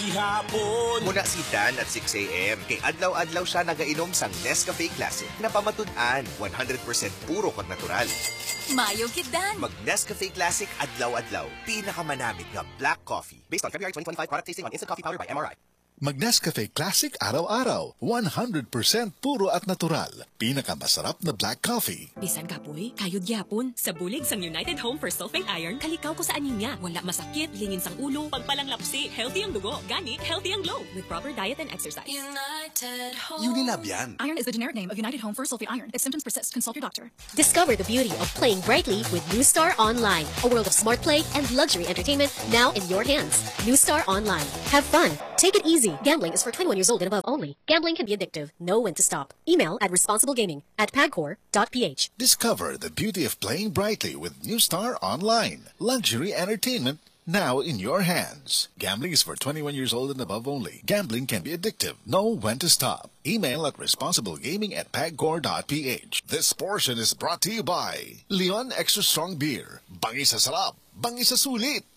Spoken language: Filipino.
gihapon. Muna si Dan at 6 a.m. Kay adlaw-adlaw siya nagainom sang Nescafe Classic na pamatud-an 100% puro kag natural. Mayo gid Dan. Mag Nescafe Classic adlaw-adlaw. Pinakamanamit nga black coffee. Based on February 2025 product tasting on instant coffee powder by MRI. Mag Nescafe Classic araw-araw. 100% puro at natural. Pinakamasarap na black coffee. Bisan kapoy, kayod gyapon. Sa bulig sang United Home for Sulfate Iron, kalikaw ko sa anemia. Wala masakit, lingin sang ulo, pagpalang lapsi, healthy ang dugo, gani, healthy ang glow. With proper diet and exercise. United Home. Unilab yan. Iron is the generic name of United Home for Sulfate Iron. If symptoms persist, consult your doctor. Discover the beauty of playing brightly with New Star Online. A world of smart play and luxury entertainment now in your hands. New Star Online. Have fun. Take it easy. Gambling is for 21 years old and above only. Gambling can be addictive. Know when to stop. Email at responsiblegaming@pagcor.ph. Discover the beauty of playing brightly with New Star Online. Luxury entertainment now in your hands. Gambling is for 21 years old and above only. Gambling can be addictive. Know when to stop. Email at responsiblegaming@pagcor.ph. This portion is brought to you by Leon Extra Strong Beer. Bangi sa sarap, bangi sa sulit.